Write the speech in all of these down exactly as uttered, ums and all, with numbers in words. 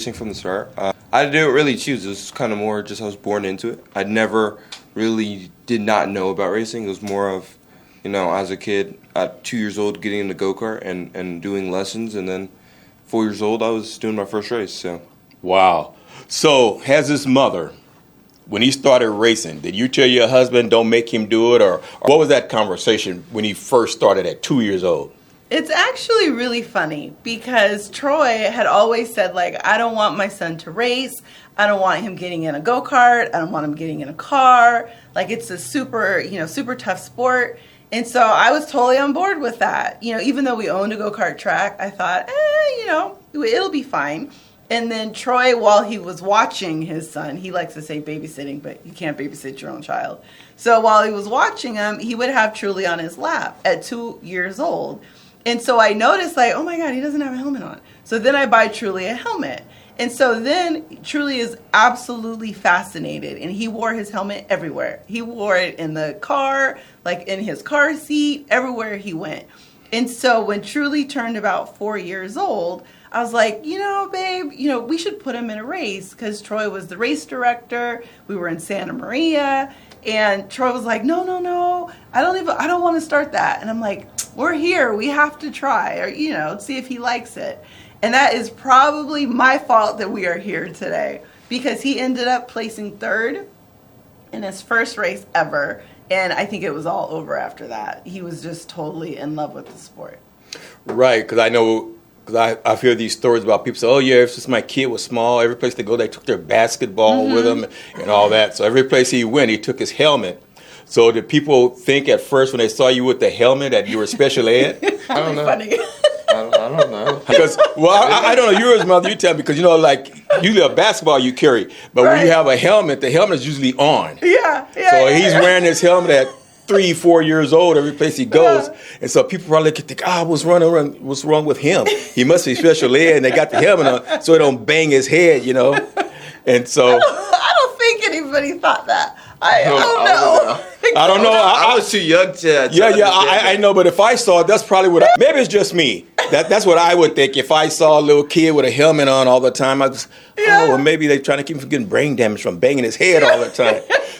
racing from the start. Uh, I didn't really choose. It was kind of more just I was born into it. I never really did not know about racing. It was more of, you know, as a kid at two years old getting in the go-kart and, and doing lessons. And then four years old, I was doing my first race. So, wow. So has his mother, when he started racing, did you tell your husband don't make him do it? Or, or what was that conversation when he first started at two years old? It's actually really funny because Troy had always said, like, I don't want my son to race. I don't want him getting in a go-kart. I don't want him getting in a car. Like, it's a super, you know, super tough sport. And so I was totally on board with that. You know, even though we owned a go-kart track, I thought, eh, you know, it'll be fine. And then Troy, while he was watching his son, he likes to say babysitting, but you can't babysit your own child. So while he was watching him, he would have Truly on his lap at two years old. And so I noticed, like, oh my God, he doesn't have a helmet on. So then I buy Truly a helmet. And so then Truly is absolutely fascinated. And he wore his helmet everywhere. He wore it in the car, like in his car seat, everywhere he went. And so when Truly turned about four years old, I was like, you know, babe, you know, we should put him in a race because Troy was the race director. We were in Santa Maria. And Troy was like, no, no, no, I don't even, I don't want to start that. And I'm like, we're here. We have to try, or, you know, see if he likes it. And that is probably my fault that we are here today because he ended up placing third in his first race ever. And I think it was all over after that. He was just totally in love with the sport. Right, because I know, because I, I've heard these stories about people say, oh, yeah, if since my kid was small, every place they go, they took their basketball mm-hmm. with them and all that. So every place he went, he took his helmet. So did people think at first when they saw you with the helmet that you were special ed? I don't know. Funny. I don't, I don't know. Because, well, I, I don't know yours, mother. You tell me, because, you know, like, usually a basketball you carry. But right. when you have a helmet, the helmet is usually on. Yeah, yeah. So yeah, he's yeah. wearing his helmet at three, four years old every place he goes. Yeah. And so people probably could think, ah, what's wrong, what's wrong with him? He must be special ed, and they got the helmet on so it don't bang his head, you know. And so I don't, I don't think anybody thought that. I, I don't know. I don't know. I, I was too young to. Yeah, yeah, I, I know. But if I saw it, that's probably what. I, maybe it's just me. That that's what I would think. If I saw a little kid with a helmet on all the time, I was, yeah. oh, well, maybe they're trying to keep him from getting brain damage from banging his head all the time.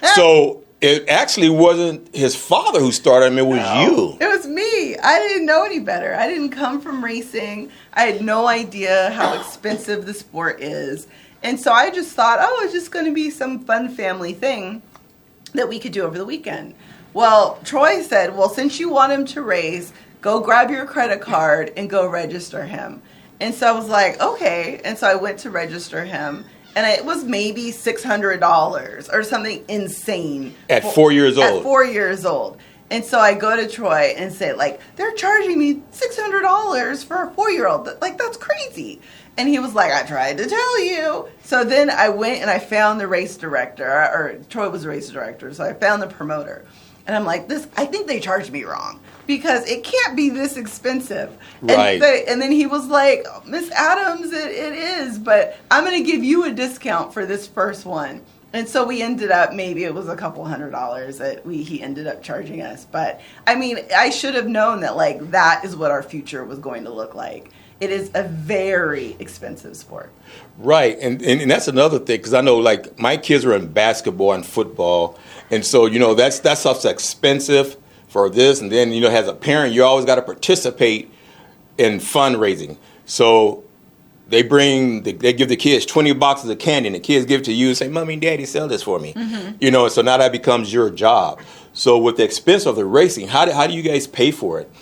So it actually wasn't his father who started him. It was no, you. It was me. I didn't know any better. I didn't come from racing. I had no idea how expensive the sport is. And so I just thought, oh, it's just going to be some fun family thing that we could do over the weekend. Well, Troy said, well, since you want him to race, go grab your credit card and go register him. And so I was like, okay. And so I went to register him. And it was maybe six hundred dollars or something insane. At four years old? At four years old. And so I go to Troy and say, like, they're charging me six hundred dollars for a four-year-old. Like, that's crazy. And he was like, I tried to tell you. So then I went and I found the race director, or Troy was the race director, so I found the promoter. And I'm like, this, I think they charged me wrong because it can't be this expensive. Right. And, they, and then he was like, Miss Adams, it, it is, but I'm going to give you a discount for this first one. And so we ended up, maybe it was a couple hundred dollars that we he ended up charging us. But, I mean, I should have known that, like, that is what our future was going to look like. It is a very expensive sport. Right, and, and, and that's another thing, because I know, like, my kids are in basketball and football, and so, you know, that's that stuff's expensive for this, and then, you know, as a parent, you always got to participate in fundraising. So they bring, the, they give the kids twenty boxes of candy, and the kids give it to you and say, Mommy and Daddy, sell this for me. Mm-hmm. You know, so now that becomes your job. So with the expense of the racing, how do, how do you guys pay for it?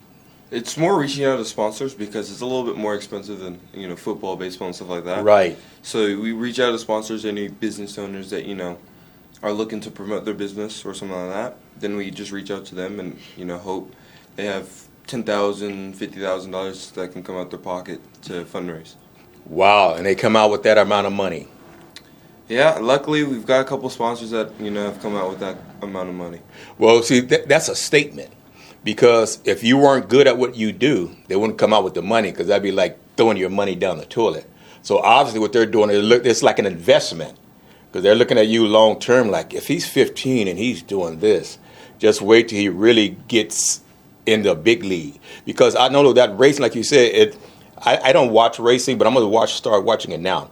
It's more reaching out to sponsors because it's a little bit more expensive than, you know, football, baseball, and stuff like that. Right. So we reach out to sponsors, any business owners that, you know, are looking to promote their business or something like that. Then we just reach out to them and, you know, hope they have ten thousand dollars, fifty thousand dollars that can come out their pocket to fundraise. Wow, and they come out with that amount of money. Yeah, luckily we've got a couple sponsors that, you know, have come out with that amount of money. Well, see, th- that's a statement. Because if you weren't good at what you do, they wouldn't come out with the money, because that'd be like throwing your money down the toilet. So obviously what they're doing, it's like an investment, because they're looking at you long term, like if he's fifteen and he's doing this, just wait till he really gets in the big league. Because I know that racing, like you said, it. I, I don't watch racing, but I'm going to watch, start watching it now.